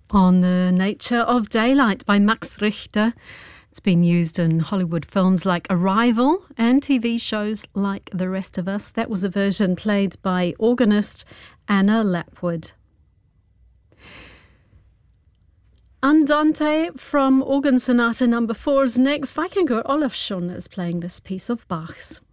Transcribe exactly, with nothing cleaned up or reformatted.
On the Nature of Daylight by Max Richter. It's been used in Hollywood films like Arrival and T V shows like The Rest of Us. That was a version played by organist Anna Lapwood. Andante from Organ Sonata number four is next. Vikingur Olafsson is playing this piece of Bach's.